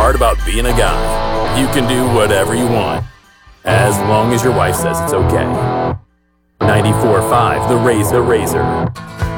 part about being a guy. You can do whatever you want, as long as your wife says it's okay. 94.5 The Razor.